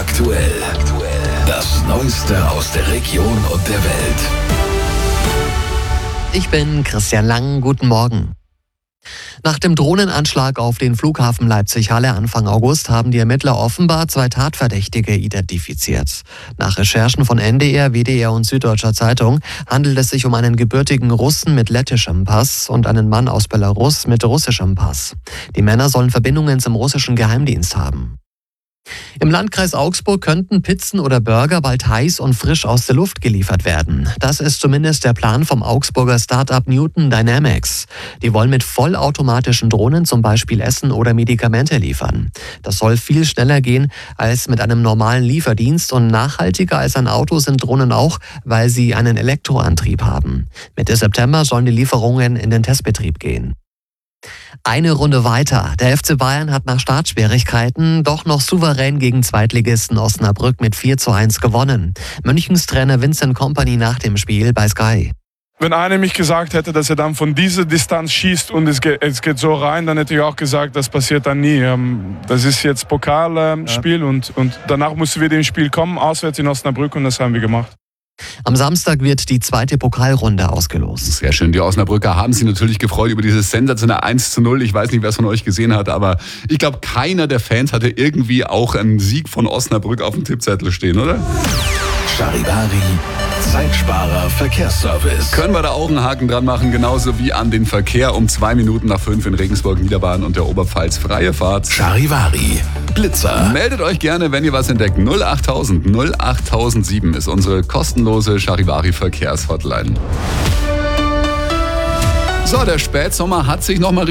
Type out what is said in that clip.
aktuell. Das Neueste aus der Region und der Welt. Ich bin Christian Lang, guten Morgen. Nach dem Drohnenanschlag auf den Flughafen Leipzig-Halle Anfang August haben die Ermittler offenbar 2 Tatverdächtige identifiziert. Nach Recherchen von NDR, WDR und Süddeutscher Zeitung handelt es sich um einen gebürtigen Russen mit lettischem Pass und einen Mann aus Belarus mit russischem Pass. Die Männer sollen Verbindungen zum russischen Geheimdienst haben. Im Landkreis Augsburg könnten Pizzen oder Burger bald heiß und frisch aus der Luft geliefert werden. Das ist zumindest der Plan vom Augsburger Start-up Newton Dynamics. Die wollen mit vollautomatischen Drohnen zum Beispiel Essen oder Medikamente liefern. Das soll viel schneller gehen als mit einem normalen Lieferdienst und nachhaltiger als ein Auto sind Drohnen auch, weil sie einen Elektroantrieb haben. Mitte September sollen die Lieferungen in den Testbetrieb gehen. Eine Runde weiter. Der FC Bayern hat nach Startschwierigkeiten doch noch souverän gegen Zweitligisten Osnabrück mit 4:1 gewonnen. Münchens Trainer Vincent Kompany nach dem Spiel bei Sky. Wenn einer mich gesagt hätte, dass er dann von dieser Distanz schießt und es geht so rein, dann hätte ich auch gesagt, das passiert dann nie. Das ist jetzt Pokalspiel und danach mussten wir dem Spiel kommen, auswärts in Osnabrück, und das haben wir gemacht. Am Samstag wird die 2. Pokalrunde ausgelost. Sehr schön. Die Osnabrücker haben sich natürlich gefreut über dieses sensationelle 1:0. Ich weiß nicht, wer es von euch gesehen hat, aber ich glaube, keiner der Fans hatte irgendwie auch einen Sieg von Osnabrück auf dem Tippzettel stehen, oder? Charivari, Zeitsparer Verkehrsservice. Können wir da auch einen Haken dran machen, genauso wie an den Verkehr um 2 Minuten nach 5 in Regensburg, Niederbayern und der Oberpfalz. Freie Fahrt. Charivari, Blitzer. Meldet euch gerne, wenn ihr was entdeckt. 08000 08007 ist unsere kostenlose Charivari Verkehrshotline. So, der Spätsommer hat sich nochmal